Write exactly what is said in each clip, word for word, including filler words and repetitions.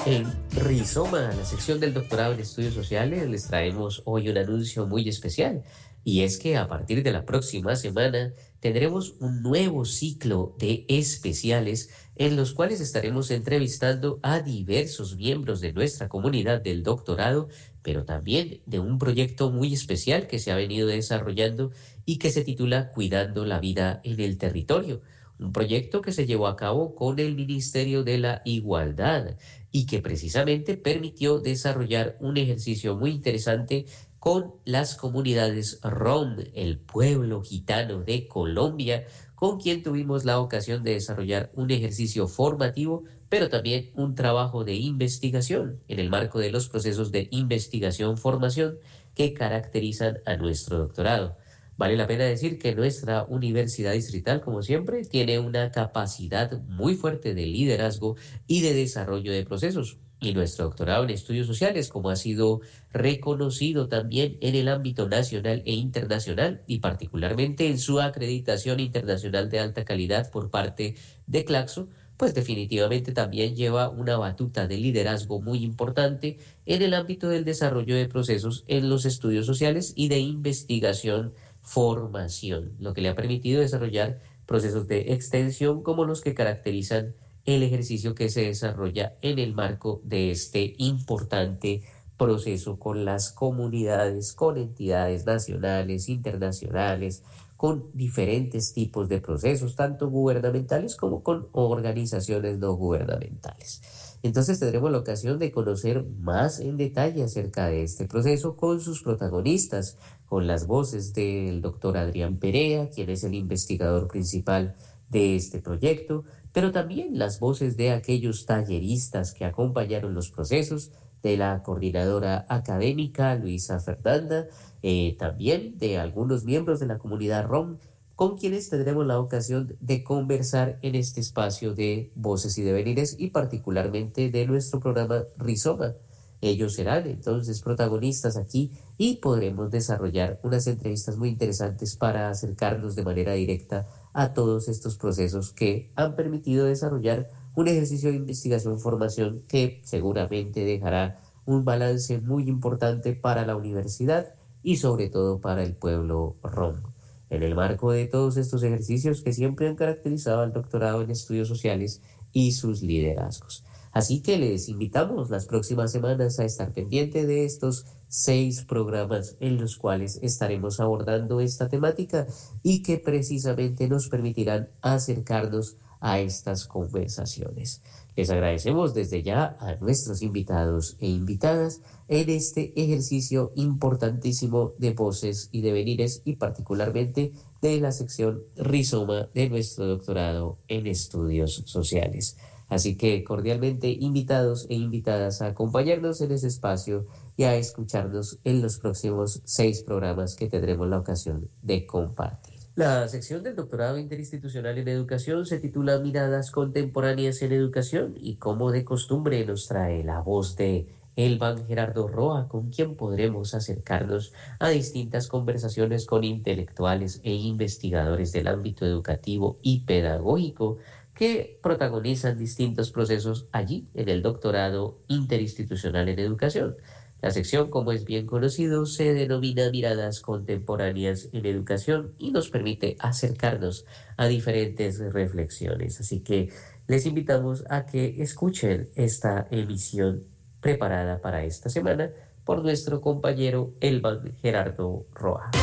En Rizoma, la sección del doctorado en estudios sociales, les traemos hoy un anuncio muy especial. Y es que a partir de la próxima semana tendremos un nuevo ciclo de especiales en los cuales estaremos entrevistando a diversos miembros de nuestra comunidad del doctorado, pero también de un proyecto muy especial que se ha venido desarrollando y que se titula Cuidando la Vida en el Territorio. Un proyecto que se llevó a cabo con el Ministerio de la Igualdad y que precisamente permitió desarrollar un ejercicio muy interesante con las comunidades rom, el pueblo gitano de Colombia, con quien tuvimos la ocasión de desarrollar un ejercicio formativo, pero también un trabajo de investigación en el marco de los procesos de investigación-formación que caracterizan a nuestro doctorado. Vale la pena decir que nuestra universidad distrital, como siempre, tiene una capacidad muy fuerte de liderazgo y de desarrollo de procesos. Y nuestro doctorado en estudios sociales, como ha sido reconocido también en el ámbito nacional e internacional, y particularmente en su acreditación internacional de alta calidad por parte de Claxo, pues definitivamente también lleva una batuta de liderazgo muy importante en el ámbito del desarrollo de procesos en los estudios sociales y de investigación formación, lo que le ha permitido desarrollar procesos de extensión como los que caracterizan el ejercicio que se desarrolla en el marco de este importante proceso con las comunidades, con entidades nacionales, internacionales, con diferentes tipos de procesos, tanto gubernamentales como con organizaciones no gubernamentales. Entonces tendremos la ocasión de conocer más en detalle acerca de este proceso con sus protagonistas, con las voces del doctor Adrián Perea, quien es el investigador principal de este proyecto, pero también las voces de aquellos talleristas que acompañaron los procesos, de la coordinadora académica Luisa Fernanda, eh, también de algunos miembros de la comunidad rom, con quienes tendremos la ocasión de conversar en este espacio de Voces y Devenires y particularmente de nuestro programa Rizoma. Ellos serán entonces protagonistas aquí y podremos desarrollar unas entrevistas muy interesantes para acercarnos de manera directa a todos estos procesos que han permitido desarrollar un ejercicio de investigación-formación que seguramente dejará un balance muy importante para la universidad y sobre todo para el pueblo rom. En el marco de todos estos ejercicios que siempre han caracterizado al doctorado en estudios sociales y sus liderazgos. Así que les invitamos las próximas semanas a estar pendiente de estos seis programas en los cuales estaremos abordando esta temática y que precisamente nos permitirán acercarnos a estas conversaciones. Les agradecemos desde ya a nuestros invitados e invitadas en este ejercicio importantísimo de voces y devenires y particularmente de la sección Rizoma de nuestro doctorado en estudios sociales. Así que cordialmente invitados e invitadas a acompañarnos en ese espacio y a escucharnos en los próximos seis programas que tendremos la ocasión de compartir. La sección del doctorado interinstitucional en educación se titula Miradas contemporáneas en educación y como de costumbre nos trae la voz de Elban Gerardo Roa, con quien podremos acercarnos a distintas conversaciones con intelectuales e investigadores del ámbito educativo y pedagógico que protagonizan distintos procesos allí en el doctorado interinstitucional en educación. La sección, como es bien conocido, se denomina Miradas contemporáneas en educación y nos permite acercarnos a diferentes reflexiones. Así que les invitamos a que escuchen esta emisión preparada para esta semana por nuestro compañero Elban Gerardo Roa.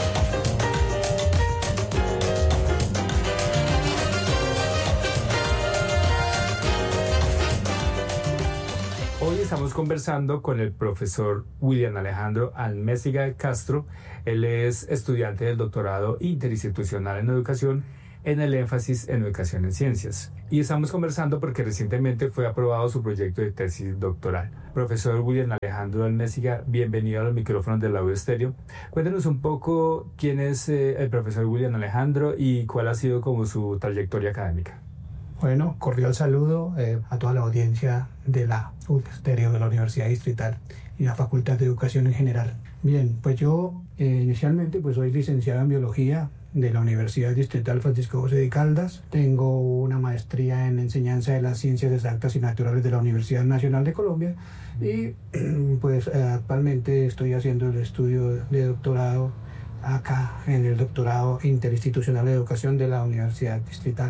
Hoy estamos conversando con el profesor William Alejandro Almésiga Castro. Él es estudiante del doctorado interinstitucional en educación en el énfasis en educación en ciencias. Y estamos conversando porque recientemente fue aprobado su proyecto de tesis doctoral. Profesor William Alejandro Almésiga, bienvenido a los micrófonos del Audio Estéreo. Cuéntenos un poco quién es eh, el profesor William Alejandro y cuál ha sido como su trayectoria académica. Bueno, cordial saludo eh, a toda la audiencia de la U D Estéreo de la Universidad Distrital y la Facultad de Educación en general. Bien, pues yo Eh, inicialmente, pues soy licenciado en Biología de la Universidad Distrital Francisco José de Caldas. Tengo una maestría en Enseñanza de las Ciencias Exactas y Naturales de la Universidad Nacional de Colombia y pues actualmente estoy haciendo el estudio de doctorado acá en el Doctorado Interinstitucional de Educación de la Universidad Distrital.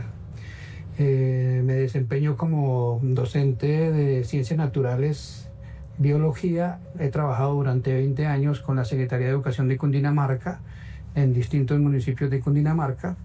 Eh, me desempeño como docente de Ciencias Naturales, Biología. He trabajado durante veinte años con la Secretaría de Educación de Cundinamarca en distintos municipios de Cundinamarca.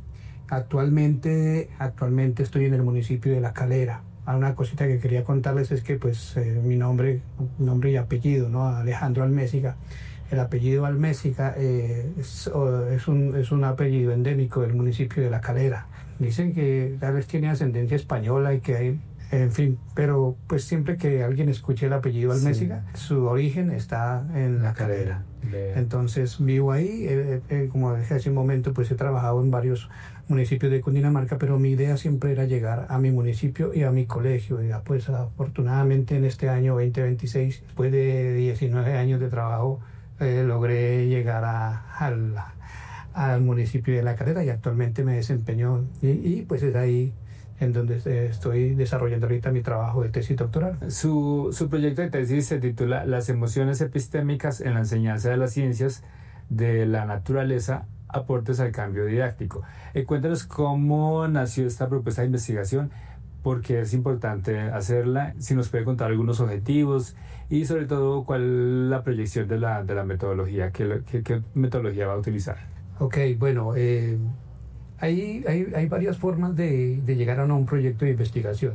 Actualmente, actualmente estoy en el municipio de La Calera. Ah, una cosita que quería contarles es que pues eh, mi nombre, nombre y apellido, ¿no? Alejandro Almésiga. El apellido Almésiga eh, es, es, un, es un apellido endémico del municipio de La Calera. Dicen que tal vez tiene ascendencia española y que hay, en fin, pero pues siempre que alguien escuche el apellido Almésiga, sí, su origen está en La Calera. Entonces vivo ahí, eh, eh, como dije hace un momento, pues he trabajado en varios municipios de Cundinamarca, pero mi idea siempre era llegar a mi municipio y a mi colegio. Ya pues afortunadamente en este año veinte veintiséis, después de diecinueve años de trabajo, eh, logré llegar a, al, al municipio de La Calera y actualmente me desempeño y, y pues es ahí en donde estoy desarrollando ahorita mi trabajo de tesis doctoral. Su, su proyecto de tesis se titula Las emociones epistémicas en la enseñanza de las ciencias de la naturaleza, aportes al cambio didáctico. Eh, cuéntanos cómo nació esta propuesta de investigación, por qué es importante hacerla, si nos puede contar algunos objetivos y sobre todo cuál es la proyección de la, de la metodología, qué, qué, qué metodología va a utilizar. Ok, bueno, eh, Hay, hay, hay varias formas de, de llegar a un proyecto de investigación.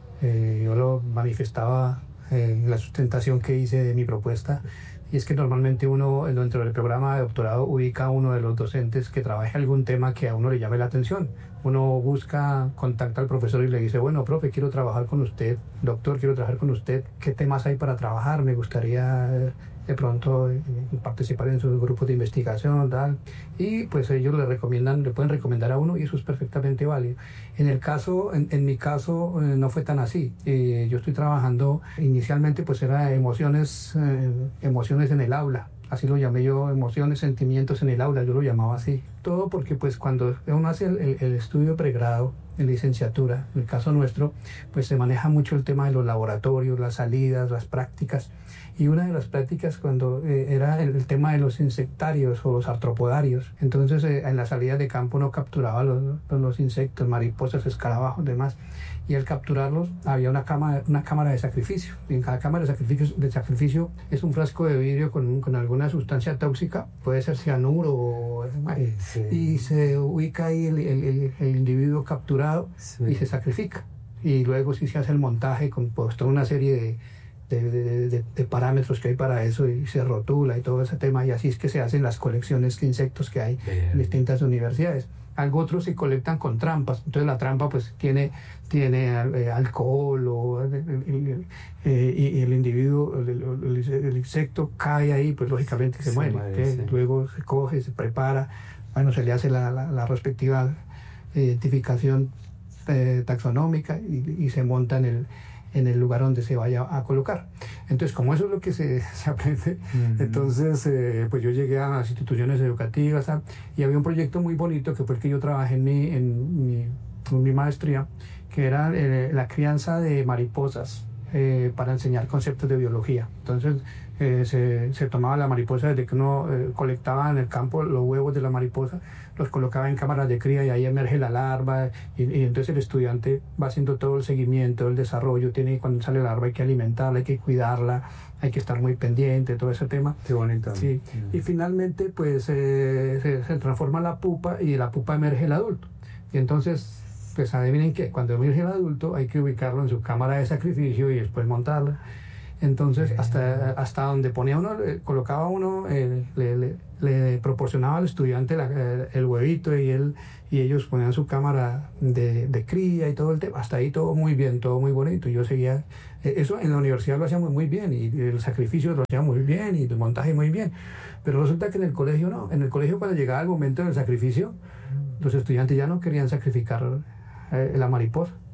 Eh, yo lo manifestaba en la sustentación que hice de mi propuesta, y es que normalmente uno dentro del programa de doctorado ubica a uno de los docentes que trabaje algún tema que a uno le llame la atención. Uno busca, contacta al profesor y le dice, bueno, profe, quiero trabajar con usted, doctor, quiero trabajar con usted, ¿qué temas hay para trabajar? Me gustaría de pronto participar en sus grupos de investigación, tal, y pues ellos le recomiendan, le pueden recomendar a uno y eso es perfectamente válido. En el caso, en, en mi caso eh, no fue tan así. Eh, yo estoy trabajando, inicialmente pues era emociones, eh, emociones en el aula, así lo llamé yo, emociones, sentimientos en el aula, yo lo llamaba así. Todo porque pues cuando uno hace el, el, el estudio pregrado, en licenciatura, en el caso nuestro, pues se maneja mucho el tema de los laboratorios, las salidas, las prácticas. Y una de las prácticas cuando eh, era el, el tema de los insectarios o los artropodarios. Entonces eh, en la salida de campo uno capturaba los, los, los insectos, mariposas, escarabajos, demás. Y al capturarlos había una cámara, una cámara de sacrificio. Y en cada cámara de sacrificio, de sacrificio es un frasco de vidrio con, con alguna sustancia tóxica, puede ser cianuro o, eh, sí. Y se ubica ahí el, el, el, el individuo capturado, sí, y se sacrifica. Y luego sí se hace el montaje con pues, toda una serie de De, de, de, de parámetros que hay para eso y se rotula y todo ese tema, y así es que se hacen las colecciones de insectos que hay Bien. en distintas universidades. Algo otros se colectan con trampas, entonces la trampa pues tiene, tiene eh, alcohol o, eh, eh, y, y el individuo, el, el, el insecto cae ahí, pues lógicamente se, se muere, muere sí. Luego se coge, se prepara, bueno, se le hace la, la, la respectiva identificación eh, taxonómica y, y se monta en el en el lugar donde se vaya a colocar. Entonces, como eso es lo que se, se aprende, uh-huh. entonces, eh, pues yo llegué a las instituciones educativas, ¿sabes? Y había un proyecto muy bonito que fue el que yo trabajé en mi, en mi, en mi maestría, que era eh, la crianza de mariposas eh, para enseñar conceptos de biología. Entonces, eh, se, se tomaba la mariposa desde que uno eh, colectaba en el campo los huevos de la mariposa, los colocaba en cámaras de cría y ahí emerge la larva y, y entonces el estudiante va haciendo todo el seguimiento, el desarrollo, tiene cuando sale la larva hay que alimentarla, hay que cuidarla, hay que estar muy pendiente, todo ese tema. Qué bonito. Sí. Mm. Y finalmente pues eh, se, se transforma la pupa y de la pupa emerge el adulto. Y entonces, pues adivinen qué, cuando emerge el adulto hay que ubicarlo en su cámara de sacrificio y después montarla. Entonces, hasta, hasta donde ponía uno, eh, colocaba uno, eh, le, le, le proporcionaba al estudiante la, eh, el huevito y él y ellos ponían su cámara de, de cría y todo el tema. Hasta ahí todo muy bien, todo muy bonito. Yo seguía, eh, eso en la universidad lo hacíamos muy bien y el sacrificio lo hacíamos muy bien y el montaje muy bien. Pero resulta que en el colegio no. En el colegio cuando llegaba el momento del sacrificio, los estudiantes ya no querían sacrificar eh, la mariposa.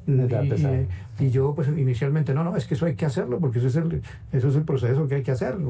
Y, y yo pues inicialmente, no, no, es que eso hay que hacerlo, porque eso es el, eso es el proceso que hay que hacer.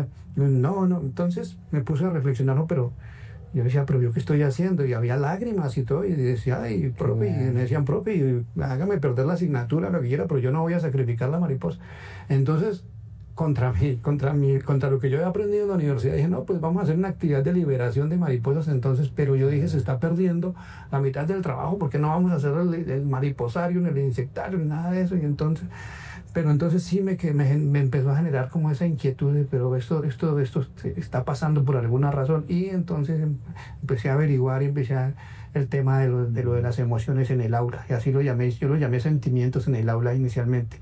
No, no, entonces me puse a reflexionar, no, pero yo decía, pero yo qué estoy haciendo, y había lágrimas y todo, y decía, ay, profe, y me decían, profe, hágame perder la asignatura, lo que quiera, pero yo no voy a sacrificar la mariposa. Entonces, contra mí, contra mí, contra lo que yo he aprendido en la universidad, dije, no, pues vamos a hacer una actividad de liberación de mariposas entonces, pero yo dije, se está perdiendo la mitad del trabajo, porque no vamos a hacer el, el mariposario, ni el insectario, ni nada de eso, y entonces, pero entonces sí me, que me, me empezó a generar como esa inquietud de, pero esto, esto, esto está pasando por alguna razón, y entonces empecé a averiguar y empecé a el tema de lo, de lo de las emociones en el aula, y así lo llamé, yo lo llamé sentimientos en el aula inicialmente.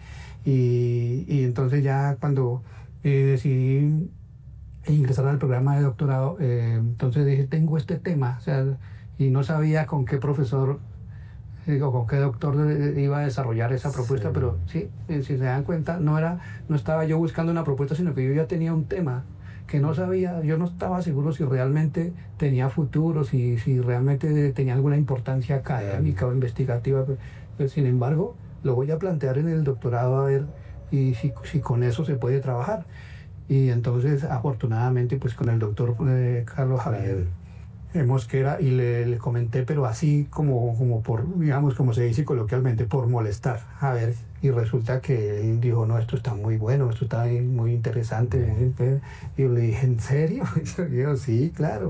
Y, y entonces ya cuando eh, decidí ingresar al programa de doctorado, eh, entonces dije, tengo este tema, o sea, y no sabía con qué profesor eh, o con qué doctor iba a desarrollar esa propuesta, sí. Pero sí, eh, si se dan cuenta, no, era, no estaba yo buscando una propuesta, sino que yo ya tenía un tema que no sabía, yo no estaba seguro si realmente tenía futuro, si, si realmente tenía alguna importancia académica o investigativa, pero, sin embargo, lo voy a plantear en el doctorado a ver y si, si con eso se puede trabajar. Y entonces, afortunadamente, pues con el doctor eh, Carlos Javier Mosquera, y le, le comenté, pero así como, como por, digamos, como se dice coloquialmente, por molestar. A ver, y resulta que él dijo, no, esto está muy bueno, esto está muy interesante. Muy, y yo le dije, ¿en serio? Y yo, sí, claro.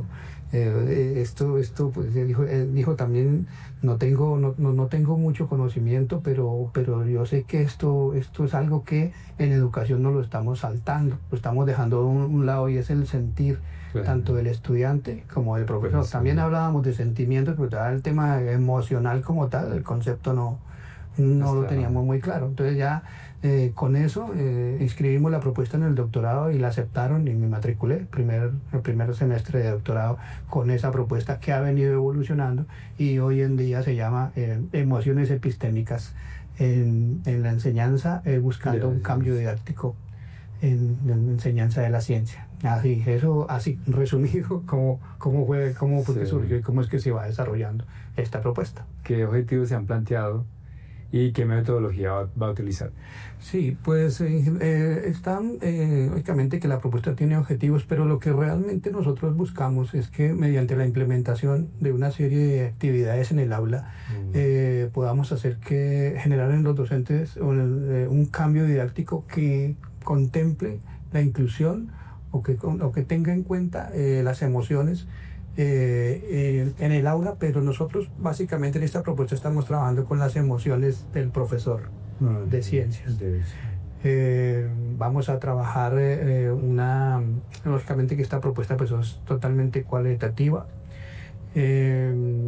Eh, esto, esto, pues él dijo, él dijo también, no tengo, no, no, no tengo mucho conocimiento, pero, pero yo sé que esto, esto es algo que en educación no lo estamos saltando, lo estamos dejando a un, un lado, y es el sentir, claro, tanto del estudiante como del profesor. Pues sí. También hablábamos de sentimientos, pero el tema emocional como tal, el concepto no, no Está. lo teníamos muy claro. Entonces ya eh, con eso eh, inscribimos la propuesta en el doctorado y la aceptaron y me matriculé primer, el primer semestre de doctorado con esa propuesta que ha venido evolucionando y hoy en día se llama eh, emociones epistémicas en, en la enseñanza, eh, buscando un cambio didáctico en, en la enseñanza de la ciencia. Así, eso así resumido, cómo, cómo fue, cómo fue sí. que surgió y cómo es que se va desarrollando esta propuesta. ¿Qué objetivos se han planteado y qué metodología va, va a utilizar? Sí, pues eh, eh, están, eh, lógicamente que la propuesta tiene objetivos, pero lo que realmente nosotros buscamos es que mediante la implementación de una serie de actividades en el aula mm. eh, podamos hacer que generar en los docentes un, eh, un cambio didáctico que contemple la inclusión o que, o que tenga en cuenta eh, las emociones Eh, eh, en el aula, pero nosotros básicamente en esta propuesta estamos trabajando con las emociones del profesor mm, de ciencias. Eh, vamos a trabajar eh, una, lógicamente que esta propuesta pues es totalmente cualitativa eh,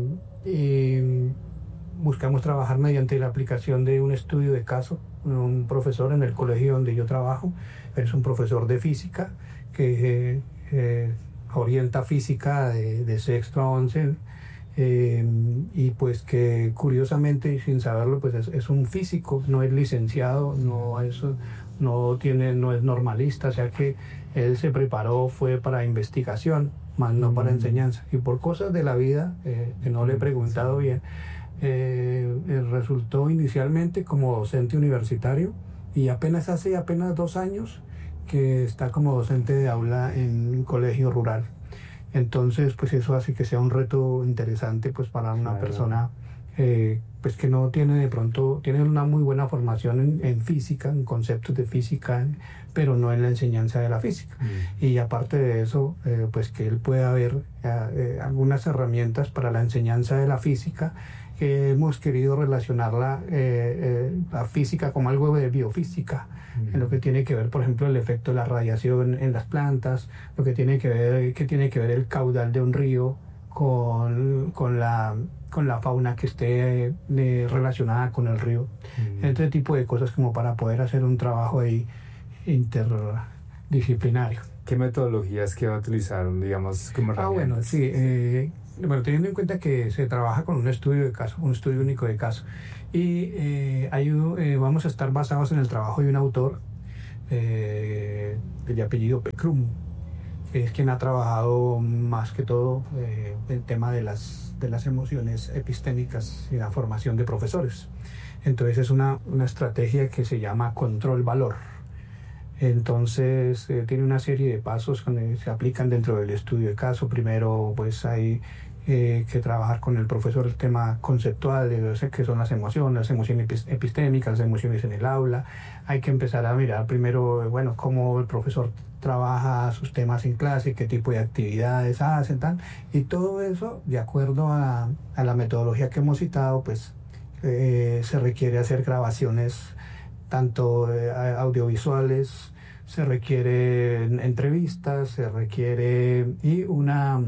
y buscamos trabajar mediante la aplicación de un estudio de caso. Un profesor en el colegio donde yo trabajo es un profesor de física que eh, orienta física de, de sexto a once eh, y pues que curiosamente y sin saberlo pues es, es un físico, no es licenciado, no es, no tiene, no es normalista, o sea que él se preparó fue para investigación, más no para enseñanza, y por cosas de la vida eh, que no le he preguntado bien, eh, resultó inicialmente como docente universitario y apenas hace apenas dos años que está como docente de aula en un colegio rural. Entonces, pues eso hace que sea un reto interesante pues para una claro. persona eh, pues que no tiene de pronto, tiene una muy buena formación en, en física, en conceptos de física, pero no en la enseñanza de la física. Mm. Y aparte de eso, eh, pues que él pueda ver eh, algunas herramientas para la enseñanza de la física, que hemos querido relacionarla, eh, eh, la física como algo de biofísica, mm. en lo que tiene que ver, por ejemplo, el efecto de la radiación en las plantas, lo que tiene que ver, que tiene que ver el caudal de un río con, con, la, con la fauna que esté eh, relacionada con el río. Mm. Este tipo de cosas como para poder hacer un trabajo ahí interdisciplinario. ¿Qué metodologías que va a utilizar, digamos, como herramientas? Ah, bueno, sí. Eh, Bueno, teniendo en cuenta que se trabaja con un estudio de caso, un estudio único de caso, y eh, hay, eh, vamos a estar basados en el trabajo de un autor eh, de apellido Pecrum, que es quien ha trabajado más que todo eh, el tema de las, de las emociones epistémicas y la formación de profesores. Entonces es una, una estrategia que se llama control valor. Entonces eh, tiene una serie de pasos que se aplican dentro del estudio de caso. Primero pues hay eh, que trabajar con el profesor el tema conceptual de qué son las emociones, las emociones epistémicas, las emociones en el aula. Hay que empezar a mirar primero, bueno, cómo el profesor trabaja sus temas en clase, qué tipo de actividades hacen, tal, y todo eso de acuerdo a, a la metodología que hemos citado, pues eh, se requiere hacer grabaciones tanto eh, audiovisuales, se requiere entrevistas, se requiere y una,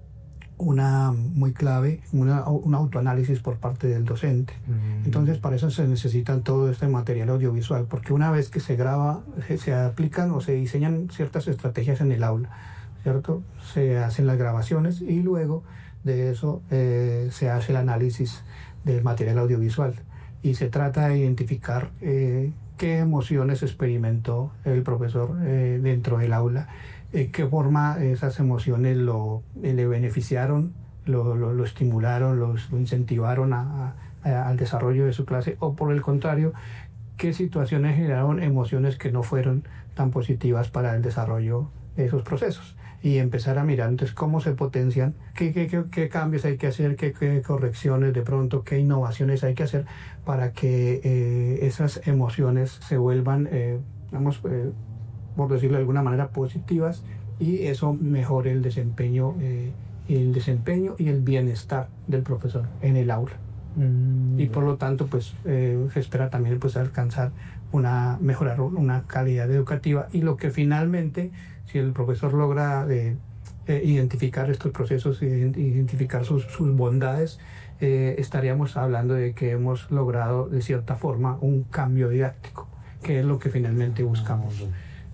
una muy clave, una, un autoanálisis por parte del docente. Mm. Entonces para eso se necesita todo este material audiovisual, porque una vez que se graba, se, se aplican o se diseñan ciertas estrategias en el aula, ¿cierto? Se hacen las grabaciones y luego de eso eh, se hace el análisis del material audiovisual. Y se trata de identificar eh, qué emociones experimentó el profesor eh, dentro del aula, eh, qué forma esas emociones lo, eh, le beneficiaron, lo, lo, lo estimularon, lo, lo incentivaron a, a, al desarrollo de su clase, o por el contrario, qué situaciones generaron emociones que no fueron tan positivas para el desarrollo de esos procesos. Y empezar a mirar entonces cómo se potencian, qué, qué, qué, qué cambios hay que hacer, qué, qué correcciones de pronto, qué innovaciones hay que hacer para que eh, esas emociones se vuelvan, eh, vamos, eh, por decirlo de alguna manera, positivas, y eso mejore el desempeño, eh, el desempeño y el bienestar del profesor en el aula. Mm. Y por lo tanto, pues eh, se espera también pues alcanzar una, mejorar una calidad educativa, y lo que finalmente, si el profesor logra eh, eh, identificar estos procesos, identificar sus, sus bondades, eh, estaríamos hablando de que hemos logrado de cierta forma un cambio didáctico, que es lo que finalmente buscamos.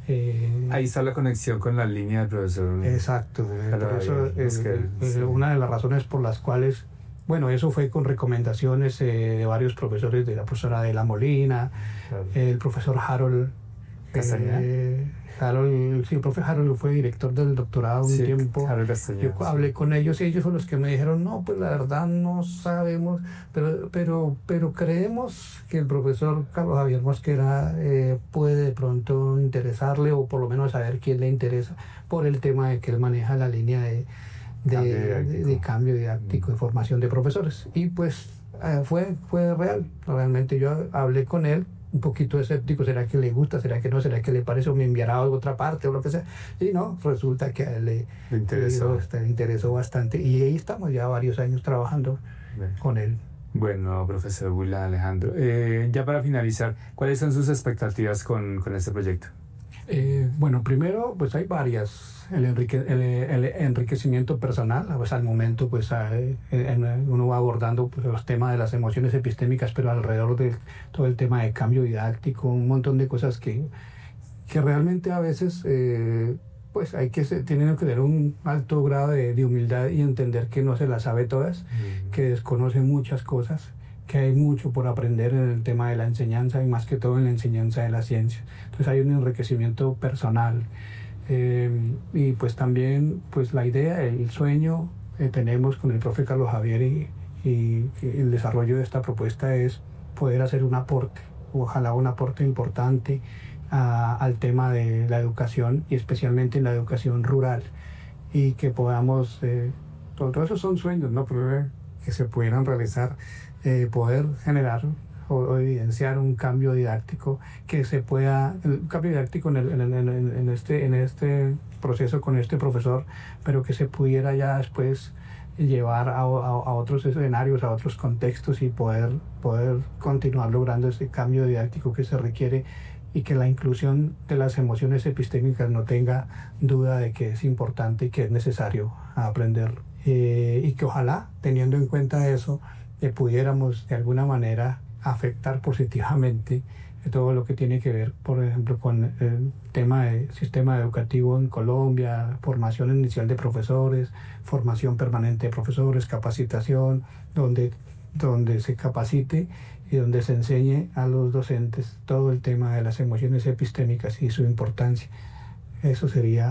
Eh, Ahí está la conexión con la línea del profesor. Exacto. Por eso, es que, sí. Una de las razones por las cuales, bueno, eso fue con recomendaciones eh, de varios profesores, de la profesora de la Molina, claro. El profesor Harold Castañeda. Eh, Harold, sí, el profe Harold fue director del doctorado un sí, tiempo. Yo hablé sí. con ellos y ellos fueron los que me dijeron, no, pues la verdad no sabemos, pero, pero, pero creemos que el profesor Carlos Javier Mosquera eh, puede de pronto interesarle, o por lo menos saber quién le interesa, por el tema de que él maneja la línea de, de, cambio, didáctico. de, de cambio didáctico, mm. de formación de profesores. Y pues eh, fue, fue real, realmente yo hablé con él, un poquito escéptico, ¿será que le gusta? ¿Será que no? ¿Será que le parece o me enviará a otra parte o lo que sea? Y no, resulta que a él le, le, interesó. le, le interesó bastante, y ahí estamos ya varios años trabajando Bien. con él. Bueno, profesor William Alejandro, eh, ya para finalizar, ¿cuáles son sus expectativas con, con este proyecto? Eh, bueno, primero, pues hay varias. El, enrique, el, el enriquecimiento personal, pues al momento, pues eh, uno va abordando pues, los temas de las emociones epistémicas, pero alrededor de todo el tema de cambio didáctico, un montón de cosas que, que realmente a veces, eh, pues hay que tienen que tener un alto grado de, de humildad y entender que no se las sabe todas, mm. que desconocen muchas cosas, que hay mucho por aprender en el tema de la enseñanza, y más que todo en la enseñanza de la ciencia. Entonces hay un enriquecimiento personal. Eh, y pues también pues la idea, el sueño que eh, tenemos con el profe Carlos Javier, y, y, y el desarrollo de esta propuesta es poder hacer un aporte, ojalá un aporte importante a, al tema de la educación, y especialmente en la educación rural, y que podamos, eh, todo, todo eso son sueños, ¿no? Pero, que se pudieran realizar, eh, poder generar o, o evidenciar un cambio didáctico que se pueda, un cambio didáctico en, el, en, en, en, este, en este proceso con este profesor, pero que se pudiera ya después llevar a, a, a otros escenarios, a otros contextos, y poder, poder continuar logrando ese cambio didáctico que se requiere, y que la inclusión de las emociones epistémicas no tenga duda de que es importante y que es necesario aprenderlo. Eh, y que ojalá, teniendo en cuenta eso, eh, pudiéramos de alguna manera afectar positivamente todo lo que tiene que ver, por ejemplo, con el tema del sistema educativo en Colombia, formación inicial de profesores, formación permanente de profesores, capacitación, donde, donde se capacite y donde se enseñe a los docentes todo el tema de las emociones epistémicas y su importancia. Eso sería